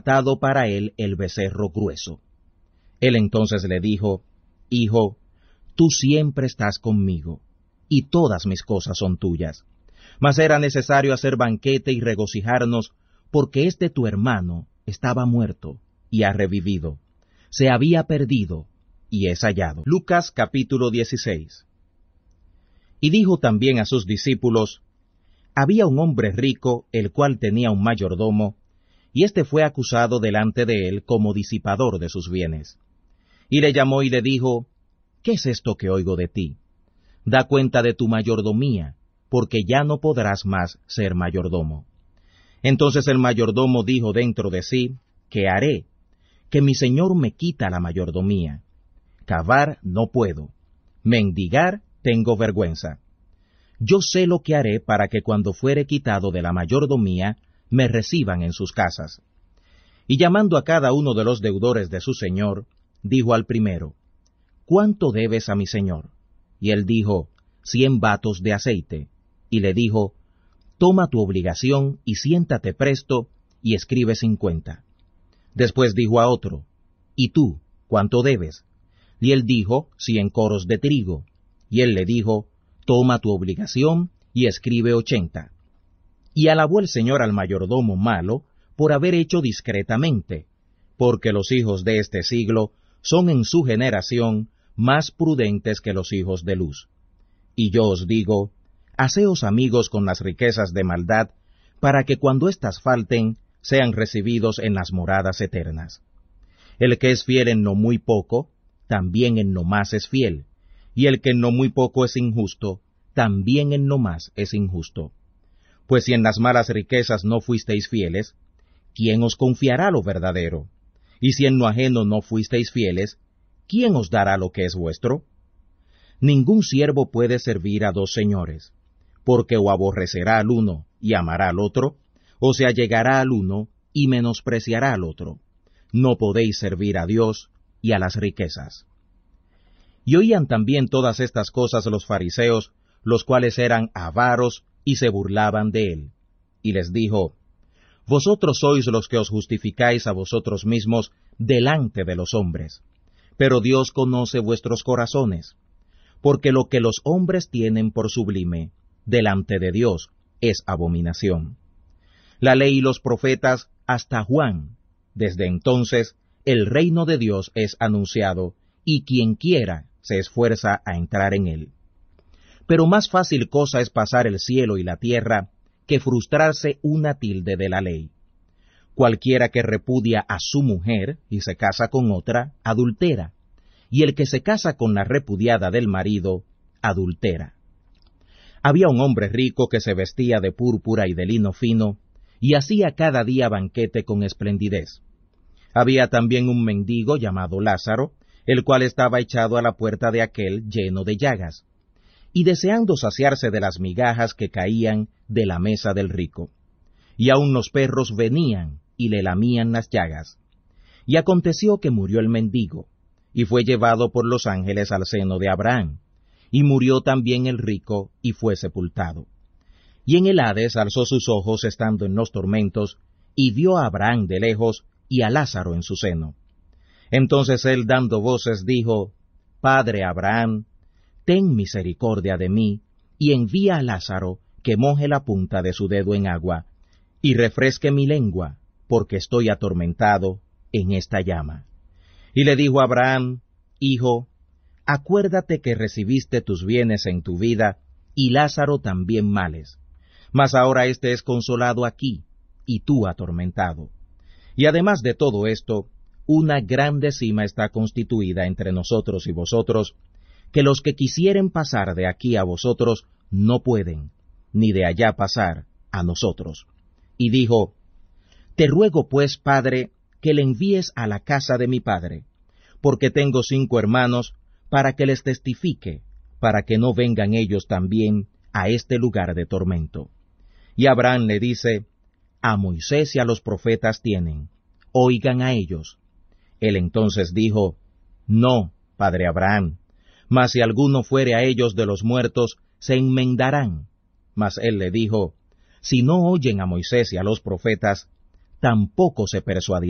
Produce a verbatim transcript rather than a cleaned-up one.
atado para él el becerro grueso. Él entonces le dijo, Hijo, tú siempre estás conmigo, y todas mis cosas son tuyas. Mas era necesario hacer banquete y regocijarnos, porque este tu hermano estaba muerto, y ha revivido. Se había perdido, y es hallado. Lucas capítulo dieciséis. Y dijo también a sus discípulos, Había un hombre rico, el cual tenía un mayordomo, y éste fue acusado delante de él como disipador de sus bienes. Y le llamó y le dijo, ¿Qué es esto que oigo de ti? Da cuenta de tu mayordomía, porque ya no podrás más ser mayordomo. Entonces el mayordomo dijo dentro de sí, ¿qué haré? Que mi señor me quita la mayordomía. Cavar no puedo, mendigar tengo vergüenza. Yo sé lo que haré para que cuando fuere quitado de la mayordomía, me reciban en sus casas. Y llamando a cada uno de los deudores de su señor, dijo al primero, ¿Cuánto debes a mi señor? Y él dijo, cien batos de aceite. Y le dijo, Toma tu obligación y siéntate presto, y escribe cincuenta. Después dijo a otro, ¿Y tú, cuánto debes? Y él dijo, cien coros de trigo. Y él le dijo, Toma tu obligación y escribe ochenta. Y alabó el señor al mayordomo malo por haber hecho discretamente, porque los hijos de este siglo son en su generación más prudentes que los hijos de luz. Y yo os digo, haceos amigos con las riquezas de maldad, para que cuando éstas falten, sean recibidos en las moradas eternas. El que es fiel en lo muy poco, también en lo más es fiel, y el que en lo muy poco es injusto, también en lo más es injusto. Pues si en las malas riquezas no fuisteis fieles, ¿quién os confiará lo verdadero? Y si en lo ajeno no fuisteis fieles, ¿quién os dará lo que es vuestro? Ningún siervo puede servir a dos señores, porque o aborrecerá al uno y amará al otro, o se allegará al uno y menospreciará al otro. No podéis servir a Dios y a las riquezas. Y oían también todas estas cosas los fariseos, los cuales eran avaros y se burlaban de él. Y les dijo, Vosotros sois los que os justificáis a vosotros mismos delante de los hombres, pero Dios conoce vuestros corazones, porque lo que los hombres tienen por sublime, delante de Dios, es abominación. La ley y los profetas hasta Juan, desde entonces el reino de Dios es anunciado, y quien quiera se esfuerza a entrar en él. Pero más fácil cosa es pasar el cielo y la tierra, que frustrarse una tilde de la ley. Cualquiera que repudia a su mujer y se casa con otra, adultera, y el que se casa con la repudiada del marido, adultera. Había un hombre rico que se vestía de púrpura y de lino fino, y hacía cada día banquete con esplendidez. Había también un mendigo llamado Lázaro, el cual estaba echado a la puerta de aquel lleno de llagas, y deseando saciarse de las migajas que caían de la mesa del rico. Y aun los perros venían y le lamían las llagas. Y aconteció que murió el mendigo, y fue llevado por los ángeles al seno de Abraham, y murió también el rico, y fue sepultado. Y en el Hades alzó sus ojos estando en los tormentos, y vio a Abraham de lejos, y a Lázaro en su seno. Entonces él dando voces dijo, Padre Abraham, ten misericordia de mí, y envía a Lázaro que moje la punta de su dedo en agua, y refresque mi lengua, porque estoy atormentado en esta llama. Y le dijo a Abraham, Hijo, acuérdate que recibiste tus bienes en tu vida, y Lázaro también males. Mas ahora éste es consolado aquí, y tú atormentado. Y además de todo esto, una grande cima está constituida entre nosotros y vosotros, que los que quisieren pasar de aquí a vosotros no pueden, ni de allá pasar a nosotros. Y dijo, Te ruego pues, Padre, que le envíes a la casa de mi padre, porque tengo cinco hermanos, para que les testifique, para que no vengan ellos también a este lugar de tormento. Y Abraham le dice, A Moisés y a los profetas tienen, oigan a ellos. Él entonces dijo, No, padre Abraham, mas si alguno fuere a ellos de los muertos, se enmendarán. Mas él le dijo, Si no oyen a Moisés y a los profetas, tampoco se persuadirán.